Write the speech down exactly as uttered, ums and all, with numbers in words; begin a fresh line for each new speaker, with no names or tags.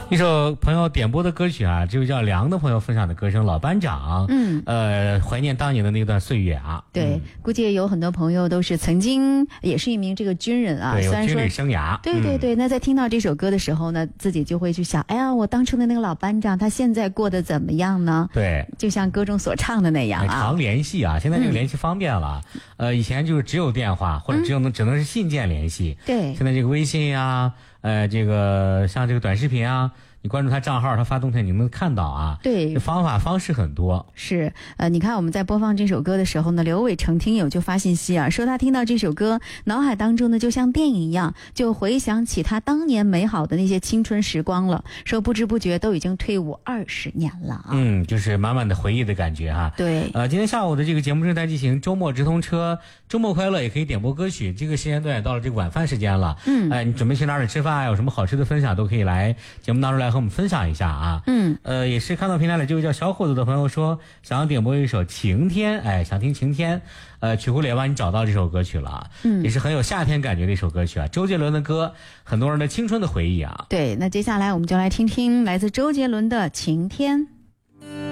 一首朋友点播的歌曲啊，这位叫梁的朋友分享的歌声《老班长》。嗯，呃，怀念当年的那段岁月啊。
对，
嗯、
估计有很多朋友都是曾经也是一名这个军人啊，
对，有
虽然说
军旅生涯。
对对对、嗯，那在听到这首歌的时候呢，自己就会去想，哎呀，我当初的那个老班长，他现在过得怎么样呢？
对，
就像歌中所唱的那样啊，
常联系啊，现在这个联系方便了。嗯、呃，以前就是只有电话或者只有能、嗯、只能是信件联系。
对，
现在这个微信呀、啊，呃，这个像这个短视频啊。你关注他账号，他发动态你能看到啊。
对，
这方法方式很多。
是，呃，你看我们在播放这首歌的时候呢，刘伟成听友就发信息啊，说他听到这首歌，脑海当中呢就像电影一样，就回想起他当年美好的那些青春时光了。说不知不觉都已经退伍二十年了啊。
嗯，就是满满的回忆的感觉哈、啊。
对，
呃，今天下午的这个节目正在进行周末直通车，周末快乐也可以点播歌曲。这个时间段也到了这个晚饭时间了。嗯，哎、呃，你准备去哪里吃饭啊？有什么好吃的分享都可以来节目当中来和我们分享一下。啊，嗯，呃，也是看到平台里这位叫小伙子的朋友说，想要点播一首《晴天》，哎，想听《晴天》，呃，曲库里帮你找到这首歌曲了，嗯，也是很有夏天感觉的一首歌曲啊，周杰伦的歌，很多人的青春的回忆啊。
对，那接下来我们就来听听来自周杰伦的《晴天》。